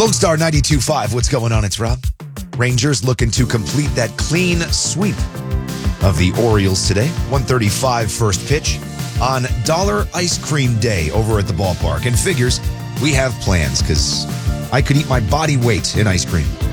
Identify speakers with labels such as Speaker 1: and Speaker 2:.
Speaker 1: Gold Star 92.5. What's going on? It's Rob. Rangers looking to complete that clean sweep of the Orioles today. 1:35 first pitch on Dollar Ice Cream Day over at the ballpark. And figures we have plans because I could eat my body weight in ice cream.